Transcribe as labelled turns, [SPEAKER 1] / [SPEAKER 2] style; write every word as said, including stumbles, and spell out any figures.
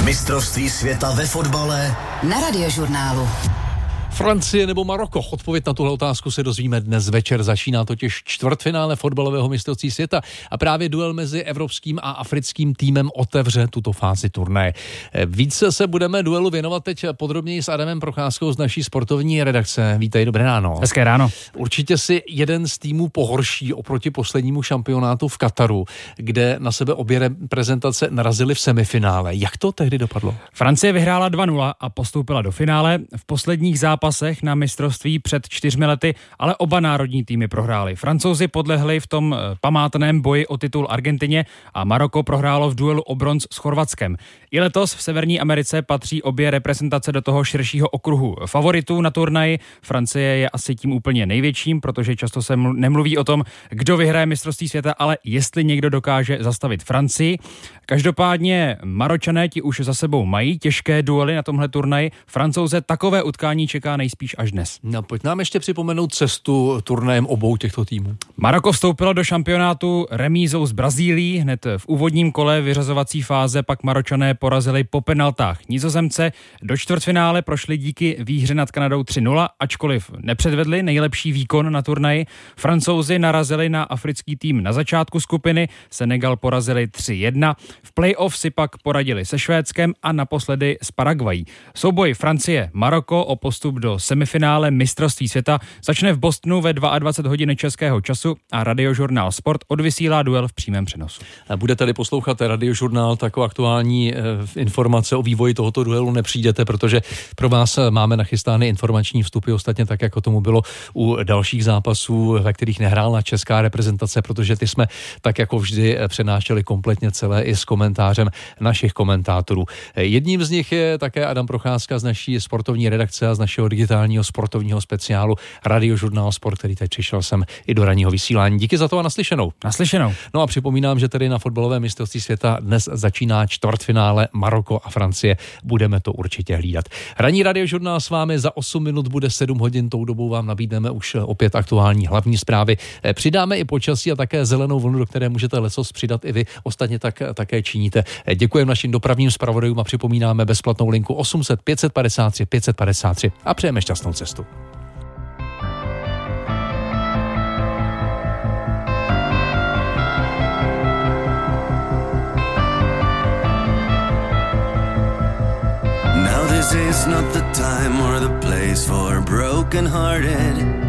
[SPEAKER 1] Mistrovství světa ve fotbale
[SPEAKER 2] na Radiožurnálu.
[SPEAKER 3] Francie nebo Maroko? Odpověď na tuhle otázku se dozvíme dnes večer. Začíná totiž čtvrtfinále fotbalového mistrovství světa a právě duel mezi evropským a africkým týmem otevře tuto fázi turnaje. Více se budeme duelu věnovat teď podrobněji s Adamem Procházkou z naší sportovní redakce. Vítej, dobré ráno.
[SPEAKER 4] Hezké ráno.
[SPEAKER 3] Určitě si jeden z týmů pohorší oproti poslednímu šampionátu v Kataru, kde na sebe obě reprezentace narazily v semifinále. Jak to tehdy dopadlo?
[SPEAKER 4] Francie vyhrála dva nula a postoupila do finále. V posledních zápasech pasech na mistrovství před čtyřmi lety, ale oba národní týmy prohrály. Francouzi podlehli v tom památném boji o titul Argentině a Maroko prohrálo v duelu o bronz s Chorvatskem. I letos v Severní Americe patří obě reprezentace do toho širšího okruhu favoritů na turnaji. Francie je asi tím úplně největším, protože často se nemluví o tom, kdo vyhraje mistrovství světa, ale jestli někdo dokáže zastavit Francii. Každopádně Maročané ti už za sebou mají těžké duely na tomhle turnaji. Francouze takové utkání čeká nejspíš až dnes.
[SPEAKER 3] No, pojď nám ještě připomenout cestu turnajem obou těchto týmů.
[SPEAKER 4] Maroko vstoupilo do šampionátu remízou s Brazílií. Hned v úvodním kole vyřazovací fáze pak Maročané porazili po penaltách Nizozemce. Do čtvrtfinále prošli díky výhře nad Kanadou tři nula, ačkoliv nepředvedli nejlepší výkon na turnaji. Francouzi narazili na africký tým na začátku skupiny, Senegal porazili tři jedna. V play-off si pak poradili se Švédskem a naposledy s Paraguají. Souboj Francie-Maroko o postup do semifinále mistrovství světa začne v Bostonu ve dvacet dva hodin českého času a Radiožurnál Sport odvysílá duel v přímém přenosu.
[SPEAKER 3] Budete-li poslouchat Radiožurnál, tak o aktuální e, informace o vývoji tohoto duelu nepřijdete, protože pro vás máme nachystány informační vstupy, ostatně tak, jako tomu bylo u dalších zápasů, ve kterých nehrála česká reprezentace, protože ty jsme tak jako vždy přenášeli kompletně celé i s komentářem našich komentátorů. Jedním z nich je také Adam Procházka z naší sportovní redakce a z našeho digitálního sportovního speciálu Radiožurnál Sport, který teď přišel sem i do ranního vysílání. Díky za to a naslyšenou.
[SPEAKER 4] Naslyšenou.
[SPEAKER 3] No a připomínám, že tedy na fotbalové mistrovství světa dnes začíná čtvrtfinále Maroko a Francie. Budeme to určitě hlídat. Ranní Radiožurnál s vámi za osm minut bude sedm hodin. Tou dobou vám nabídneme už opět aktuální hlavní zprávy. Přidáme i počasí a také zelenou vlnu, do které můžete lecos přidat i vy. Ostatně tak také činíte. Děkujeme našim dopravním zpravodajům a připomínáme bezplatnou linku osm set pět set padesát tři pět set padesát tři a přejeme šťastnou cestu.
[SPEAKER 5] Now this is not the time or the place for broken-hearted